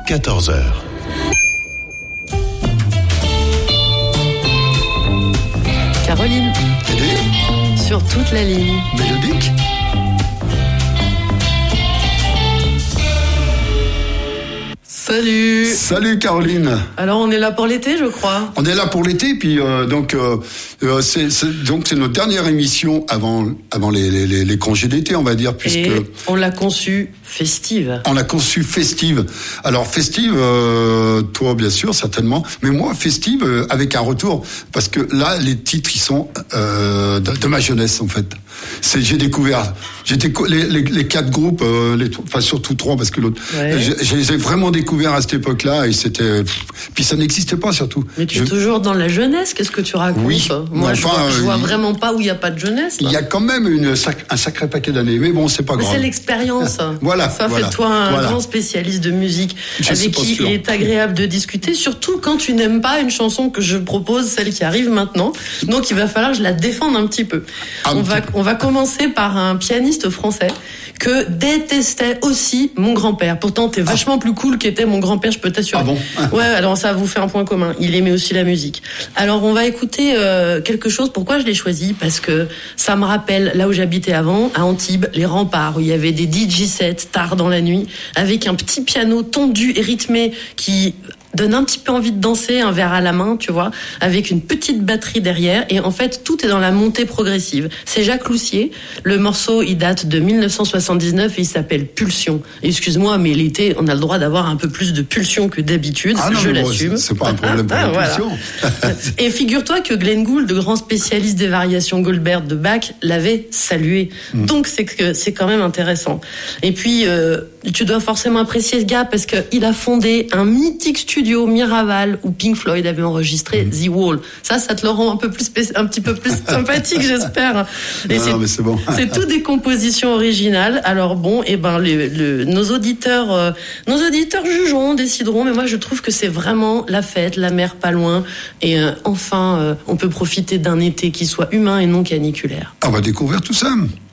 14h. Caroline. Sur toute la ligne. Mélodique. Salut. Salut Caroline. Alors on est là pour l'été, je crois. On est là pour l'été, puis c'est notre dernière émission avant les congés d'été, on va dire, puisque et on l'a conçue festive. On l'a conçue festive. Alors festive, toi bien sûr certainement, mais moi festive avec un retour, parce que là les titres ils sont de ma jeunesse en fait. J'ai découvert, les 4 groupes, enfin surtout 3 parce que l'autre, je les ai vraiment découverts à cette époque-là et c'était, puis ça n'existait pas surtout. Mais tu es toujours dans la jeunesse, qu'est-ce que tu racontes? Oui. Moi je vois vraiment pas où il y a pas de jeunesse. Là. Il y a quand même un sacré paquet d'années, mais bon c'est pas grave. C'est l'expérience. Voilà. Ça fait de toi un grand spécialiste de musique avec qui il est agréable de discuter, surtout quand tu n'aimes pas une chanson que je propose, celle qui arrive maintenant. Donc il va falloir que je la défende un petit peu. On va commencer par un pianiste français que détestait aussi mon grand-père. Pourtant, t'es vachement plus cool qu'était mon grand-père, je peux t'assurer. Ah bon? Ouais, alors ça vous fait un point commun. Il aimait aussi la musique. Alors, on va écouter quelque chose. Pourquoi je l'ai choisi? Parce que ça me rappelle là où j'habitais avant, à Antibes, les remparts, où il y avait des DJ sets tard dans la nuit, avec un petit piano tendu et rythmé qui donne un petit peu envie de danser, un verre à la main, tu vois, avec une petite batterie derrière. Et en fait, tout est dans la montée progressive. C'est Jacques Loussier. Le morceau, il date de 1979 et il s'appelle Pulsion. Et excuse-moi, mais l'été, on a le droit d'avoir un peu plus de pulsion que d'habitude. Je l'assume. C'est pas un problème pour la pulsion. Et figure-toi que Glenn Gould, grand spécialiste des variations Goldberg de Bach, l'avait salué. Donc c'est quand même intéressant. Et puis, tu dois forcément apprécier ce gars parce qu'il a fondé un mythique studio Miraval où Pink Floyd avait enregistré The Wall. Ça te le rend un petit peu plus sympathique, j'espère. Et mais c'est bon. C'est tout des compositions originales. Alors bon, nos auditeurs jugeront, décideront, mais moi je trouve que c'est vraiment la fête, la mer pas loin, et on peut profiter d'un été qui soit humain et non caniculaire. On va découvrir tout ça.